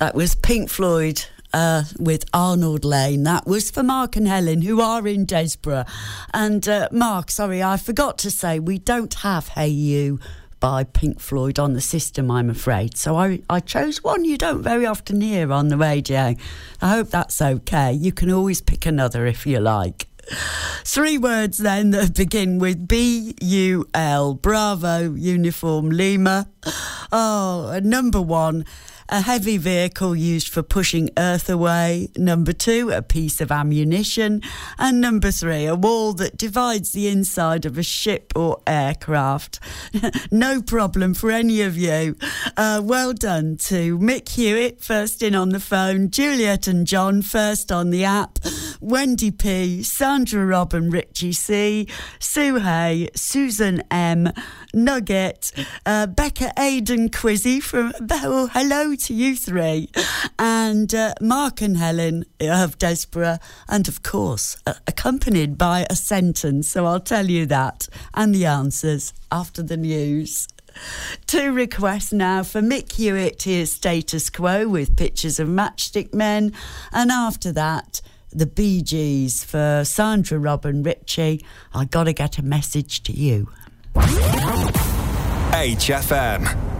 That was Pink Floyd with Arnold Lane. That was for Mark and Helen, who are in Desborough. And Mark, sorry, I forgot to say, we don't have Hey You by Pink Floyd on the system, I'm afraid. So I chose one you don't very often hear on the radio. I hope that's okay. You can always pick another if you like. 3 words then that begin with B-U-L. Bravo, Uniform, Lima. Oh, number 1, a heavy vehicle used for pushing earth away. Number 2, a piece of ammunition. And number 3, a wall that divides the inside of a ship or aircraft. No problem for any of you. Well done to Mick Hewitt, first in on the phone, Juliet and John, first on the app, Wendy P, Sandra Robin, Richie C, Sue Hay, Susan M, Nugget, Becca Aidan Quizzy from hello to you 3, and Mark and Helen of Desborough, and of course accompanied by a sentence, so I'll tell you that and the answers after the news. 2 requests now for Mick Hewitt, here's Status Quo with Pictures of Matchstick Men, and after that the Bee Gees for Sandra Robin Ritchie, I Gotta Get a Message to You. HFM.